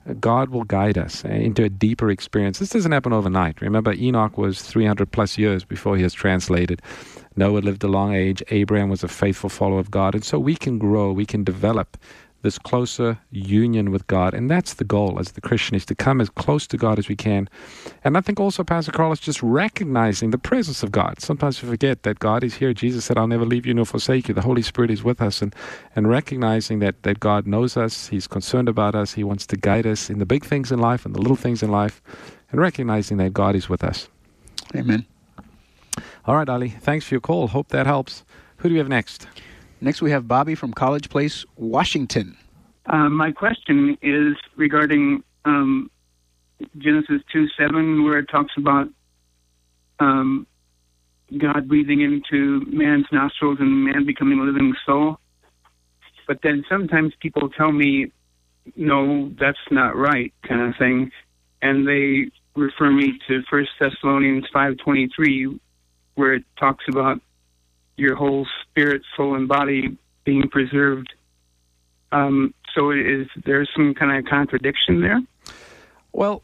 God will guide us into a deeper experience. This doesn't happen overnight. Remember, Enoch was 300 plus years before he was translated. Noah lived a long age. Abraham was a faithful follower of God. And so we can grow, we can develop this closer union with God. And that's the goal as the Christian, is to come as close to God as we can. And I think also, Pastor Carlos, just recognizing the presence of God. Sometimes we forget that God is here. Jesus said, I'll never leave you nor forsake you. The Holy Spirit is with us. And recognizing that God knows us. He's concerned about us. He wants to guide us in the big things in life and the little things in life. And recognizing that God is with us. Amen. All right, Ali. Thanks for your call. Hope that helps. Who do we have next? Next, we have Bobby from College Place, Washington. My question is regarding Genesis 2:7, where it talks about God breathing into man's nostrils and man becoming a living soul. But then sometimes people tell me, no, that's not right, kind of thing. And they refer me to 1 Thessalonians 5:23, where it talks about your whole spirit, soul, and body being preserved. So is there some kind of contradiction there? Well,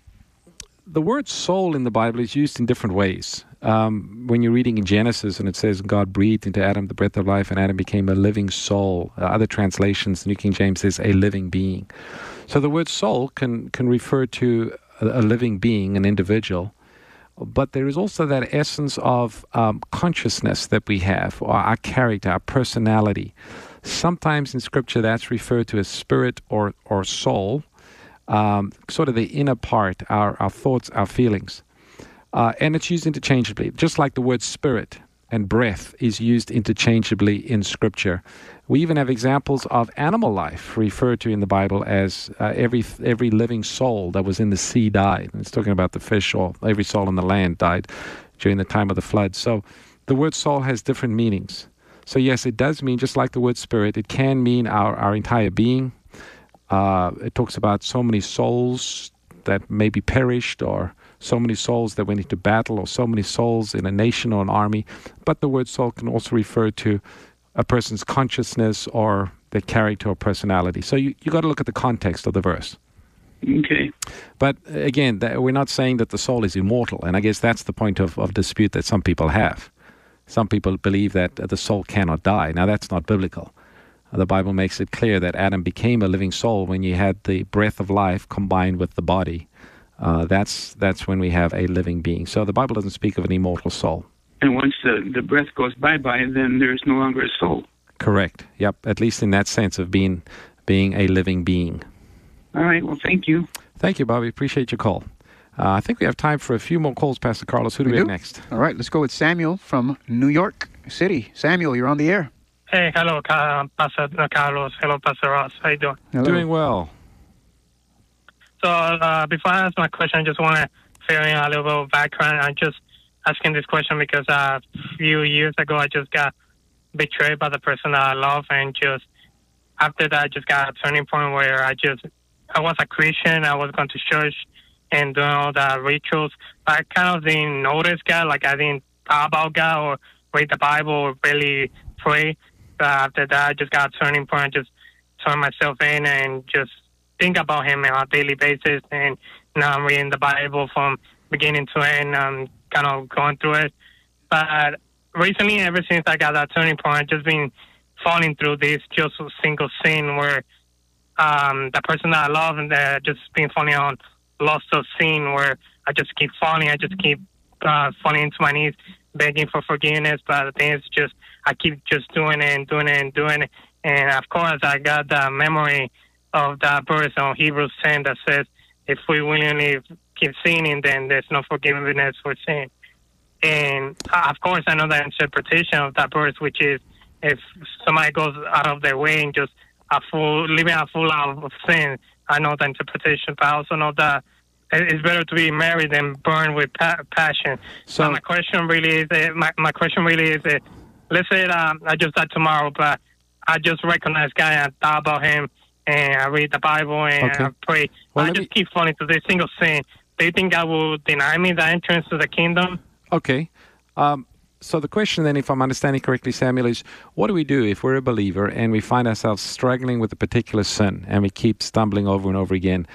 the word soul in the Bible is used in different ways. When you're reading in Genesis and it says God breathed into Adam the breath of life and Adam became a living soul. Other translations, New King James says a living being. So the word soul can refer to a living being, an individual. But there is also that essence of consciousness that we have, or our character, our personality. Sometimes in Scripture that's referred to as spirit or soul, sort of the inner part, our thoughts, our feelings. And it's used interchangeably, just like the word spirit and breath is used interchangeably in Scripture. We even have examples of animal life referred to in the Bible as every living soul that was in the sea died. And it's talking about the fish, or every soul on the land died during the time of the flood. So the word soul has different meanings. So yes, it does mean, just like the word spirit, it can mean our entire being. It talks about so many souls that may be perished, or so many souls that went into battle, or so many souls in a nation or an army. But the word soul can also refer to a person's consciousness or their character or personality. So you got to look at the context of the verse. Okay. But again, we're not saying that the soul is immortal, and I guess that's the point of dispute that some people have. Some people believe that the soul cannot die. Now, that's not biblical. The Bible makes it clear that Adam became a living soul when you had the breath of life combined with the body. That's when we have a living being. So the Bible doesn't speak of an immortal soul. And once the breath goes bye-bye, then there's no longer a soul. Correct. Yep. At least in that sense of being a living being. All right. Well, thank you. Thank you, Bobby. Appreciate your call. I think we have time for a few more calls, Pastor Carlos. Who do we have next? All right. Let's go with Samuel from New York City. Samuel, you're on the air. Hey, hello, Pastor Carlos. Hello, Pastor Ross. How you doing? Hello. Doing well. So before I ask my question, I just want to fill in a little bit of background. I'm just asking this question because a few years ago, I just got betrayed by the person that I love, and just after that, I just got a turning point where I was a Christian. I was going to church and doing all the rituals, but I kind of didn't notice God. Like, I didn't talk about God or read the Bible or really pray. But after that, I just got a turning point. I just turned myself in and just think about Him on a daily basis. And now I'm reading the Bible from beginning to end. I'm kind of going through it. But recently, ever since I got that turning point, I've just been falling through this just single sin where the person that I love and just been falling on lost of sin, where I just keep falling. I just keep falling into my knees, begging for forgiveness. But the thing is, just I keep just doing it and doing it and doing it. And of course, I got the memory of that verse on Hebrews 10 that says, if we willingly keep sinning, then there's no forgiveness for sin. And of course, I know the interpretation of that verse, which is if somebody goes out of their way and just living a full life of sin, I know the interpretation, but I also know that it's better to be married than burned with passion. So my question really is, let's say I just died tomorrow, but I just recognize God and I thought about Him, and I read the Bible and I pray. Well, I just keep falling to this single sin. Do you think God will deny me the entrance to the kingdom? Okay. So the question then, if I'm understanding correctly, Samuel, is what do we do if we're a believer and we find ourselves struggling with a particular sin and we keep stumbling over and over again?